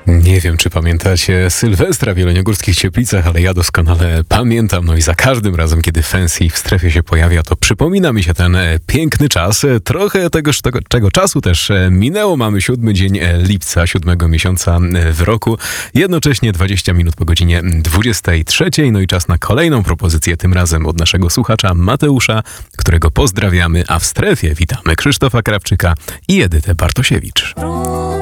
Nie wiem, czy pamiętacie Sylwestra w Jeleniogórskich Cieplicach, ale ja doskonale pamiętam. No i za każdym razem, kiedy Fancy w strefie się pojawia, to przypomina mi się ten piękny czas. Trochę tego czasu też minęło. Mamy 7 dzień lipca, 7 miesiąca w roku. Jednocześnie 20 minut po godzinie 23. No i czas na kolejną propozycję, tym razem od naszego słuchacza Mateusza, którego pozdrawiamy, a w strefie witamy Krzysztofa Krawczyka i Edytę Bartosiewicz.